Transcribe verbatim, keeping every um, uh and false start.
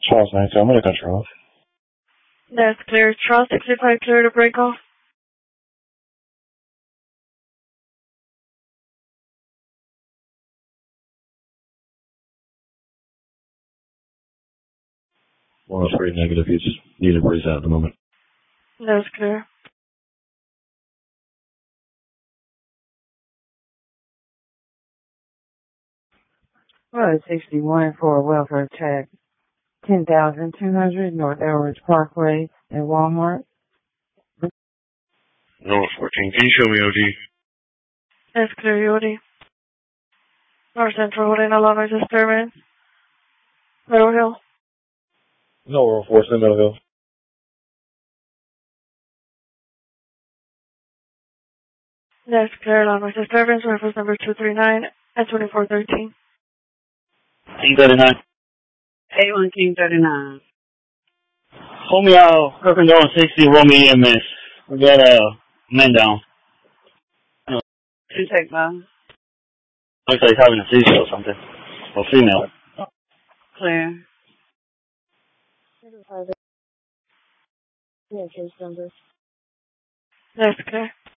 Charles nine two, I'm under control. That's clear. Charles sixty-five, clear to break off. one oh three negative, you just need to breeze out at the moment. That's clear. Road sixty-one for a welfare check. ten thousand two hundred North Elridge Parkway at Walmart. North fourteen, can you show me O D? That's clear, O D. North Central holding a lot of disturbance. Middle Hill. No, we're enforcing Middle Hill. That's clear, lot of disturbance. Reference number two three nine and twenty-four thirteen. King thirty-nine. A one King thirty-nine. Hold me out. Kirkland going sixty, roll me E M S. We got a uh, man down. Two take five. Looks like he's having a seizure or something. Or female. Clear. That's clear.